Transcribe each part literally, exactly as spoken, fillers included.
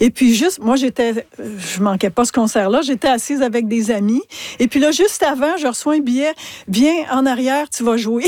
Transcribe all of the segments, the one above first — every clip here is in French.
Et puis juste, moi, j'étais, je manquais pas ce concert-là, j'étais assise avec des amis. Et puis là, juste avant, je reçois un billet. Viens en arrière, tu vas jouer.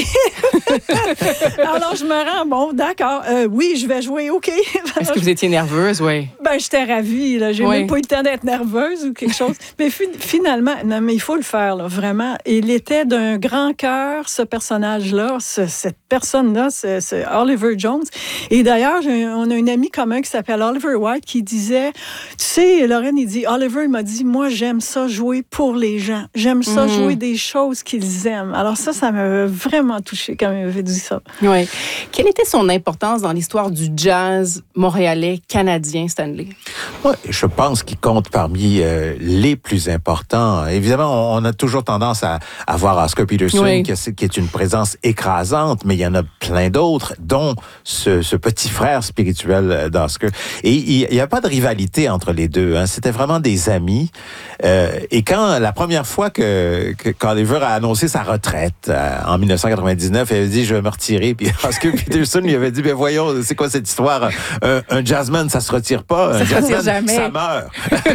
Alors, je me rends, bon, d'accord, euh, oui, je vais jouer, OK. Est-ce que vous étiez nerveuse, oui? Ben, j'étais ravie, là. J'ai oui. même pas eu le temps d'être nerveuse ou quelque chose. Mais fi- finalement, non, mais il faut le faire, là, vraiment. Il était d'un grand cœur, ce personnage-là, ce, cette personne-là, c'est, c'est Oliver Jones. Et d'ailleurs, j'ai, on a un ami commun qui s'appelle Oliver White qui disait, tu sais, Lorraine, il dit, Oliver il m'a dit, moi, j'aime ça jouer pour les gens. J'aime ça mm-hmm. jouer des choses qu'ils aiment. Alors ça, ça m'a vraiment touchée quand il m'avait dit ça. Oui. Quelle était son importance dans l'histoire du jazz montréalais, canadien, Stanley? Oui, je pense qu'il compte parmi euh, les plus importants. Évidemment, on, on a toujours tendance à, à voir Oscar Peterson, oui. qui, qui est une présence écrasante, mais il y en a plein d'autres, dont ce, ce petit frère spirituel d'Oscar. Et il n'y a pas de rivalité entre les deux. Hein. C'était vraiment des amis. Euh, et quand la première fois que, que qu'Oliver a annoncé sa retraite euh, en dix-neuf cent quatre-vingt-dix-neuf, il avait dit « je vais me retirer », puis Oscar Peterson lui avait dit « ben voyons, c'est quoi cette histoire? Un, un jazzman, ça se retire pas. Un ça jazzman, jamais. ça meurt.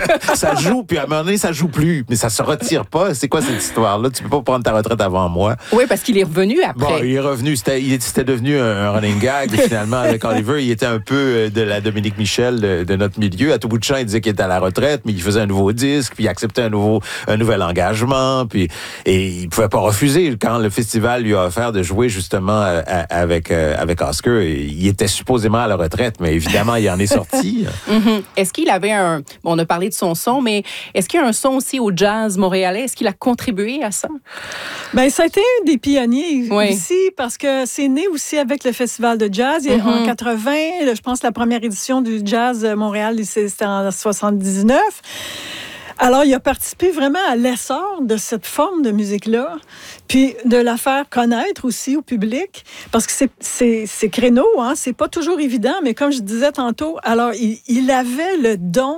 Ça joue, puis à un moment donné, ça joue plus, mais ça se retire pas. C'est quoi cette histoire-là? Tu peux pas prendre ta retraite avant moi. » Oui, parce qu'il est revenu après. Bon, il est revenu. C'était, il, c'était devenu un, un running gag, finalement, avec Oliver. Il était un peu de la Dominique Michel de, de notre milieu. À tout bout de champ, il disait qu'il était à la retraite, mais il faisait un nouveau disque, puis il acceptait un nouveau, un nouvel engagement, puis, et il pouvait pas refuser. Quand le festival lui a offert de jouer, justement, à, avec, avec Oscar, il était supposément à la retraite, mais évidemment, il en est sorti. Mm-hmm. Est-ce qu'il avait un... Bon, on a parlé de son son, mais est-ce qu'il y a un son aussi au jazz montréalais? Est-ce qu'il a contribué à ça? Bien, ça a été un des pionniers oui. aussi, parce que c'est né aussi avec le Festival de jazz. Mm-hmm. En quatre-vingts, je pense que la première édition du Jazz Montréal, c'était en soixante-dix-neuf. Alors, il a participé vraiment à l'essor de cette forme de musique-là, puis de la faire connaître aussi au public, parce que c'est, c'est, c'est créneau, hein, c'est pas toujours évident, mais comme je disais tantôt, alors, il, il avait le don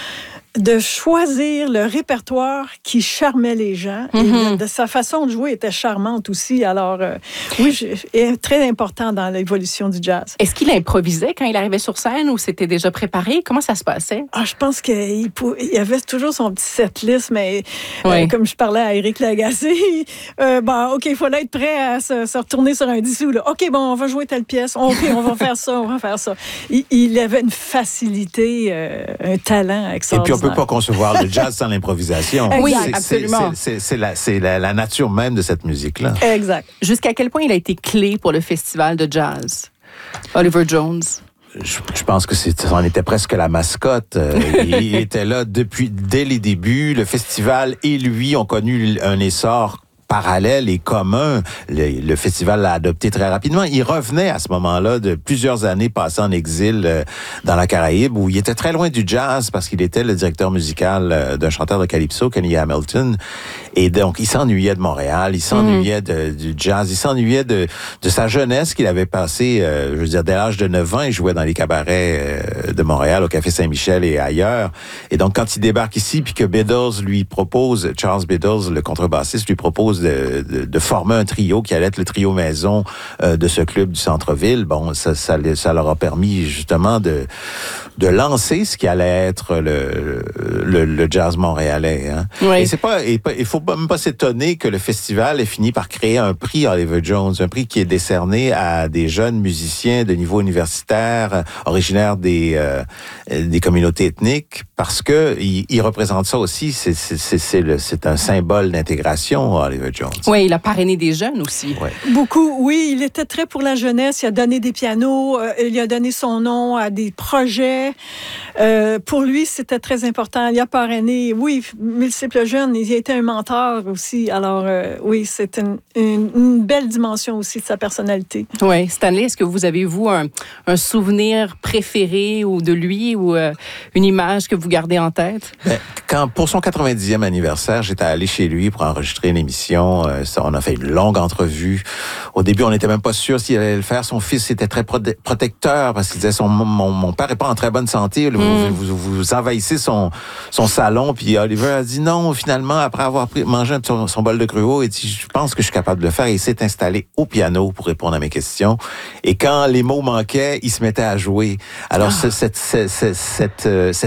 de choisir le répertoire qui charmait les gens. Mm-hmm. Et de, de sa façon de jouer était charmante aussi. Alors, euh, oui, je, est très important dans l'évolution du jazz. Est-ce qu'il improvisait quand il arrivait sur scène ou c'était déjà préparé? Comment ça se passait? Ah, je pense qu'il il avait toujours son petit setlist, mais oui. euh, comme je parlais à Éric Lagacé, euh, bon, OK, il fallait être prêt à se, se retourner sur un dissous. Là. OK, bon, on va jouer telle pièce. OK, on va faire ça, on va faire ça. Il, il avait une facilité, euh, un talent extraordinaire. Et puis, on peut pas concevoir le jazz sans l'improvisation. Oui, c'est, absolument. C'est, c'est, c'est, la, c'est la, la nature même de cette musique-là. Exact. Jusqu'à quel point il a été clé pour le festival de jazz, Oliver Jones? Je, je pense que c'est, on était presque la mascotte. Euh, il était là depuis dès les débuts. Le festival et lui ont connu un essor parallèle et commun. Le, le festival l'a adopté très rapidement. Il revenait à ce moment-là de plusieurs années passées en exil euh, dans la Caraïbe, où il était très loin du jazz parce qu'il était le directeur musical euh, d'un chanteur de calypso, Kenny Hamilton. Et donc, il s'ennuyait de Montréal, il s'ennuyait de, du jazz, il s'ennuyait de, de sa jeunesse qu'il avait passée, euh, je veux dire, dès l'âge de neuf ans, il jouait dans les cabarets euh, de Montréal, au Café Saint-Michel et ailleurs. Et donc, quand il débarque ici, puis que Biddles lui propose, Charles Biddles, le contrebassiste, lui propose De, de, de former un trio qui allait être le trio maison euh, de ce club du centre-ville. Bon, ça, ça, ça leur a permis justement de, de lancer ce qui allait être le, le, le jazz montréalais. Hein. Oui. Et c'est pas, et il faut même pas s'étonner que le festival ait fini par créer un prix Oliver Jones, un prix qui est décerné à des jeunes musiciens de niveau universitaire, originaires des, euh, des communautés ethniques, parce que il, il représente ça aussi. C'est, c'est, c'est, c'est, le, c'est un symbole d'intégration, Oliver Jones. Oui, il a parrainé des jeunes aussi. Ouais. Beaucoup, oui. Il était très pour la jeunesse. Il a donné des pianos. Euh, il a donné son nom à des projets. Euh, pour lui, c'était très important. Il a parrainé, oui, multiples jeunes. Il a été un mentor aussi. Alors, euh, oui, c'est une, une, une belle dimension aussi de sa personnalité. Oui. Stanley, est-ce que vous avez, vous, un, un souvenir préféré ou de lui ou euh, une image que vous gardez en tête? Ben, quand, pour son quatre-vingt-dixième anniversaire, j'étais allé chez lui pour enregistrer une émission. Euh, ça, on a fait une longue entrevue. Au début, on n'était même pas sûr s'il allait le faire. Son fils était très prote- protecteur parce qu'il disait son, mon, mon père est pas en très bonne santé. Vous, mm. vous, vous, vous envahissez son, son salon. Puis Oliver a dit non, finalement, après avoir pris, mangé son, son bol de gruau, il dit, je pense que je suis capable de le faire. Et il s'est installé au piano pour répondre à mes questions. Et quand les mots manquaient, il se mettait à jouer. Alors, ah. cette, cette, cette, cette, cette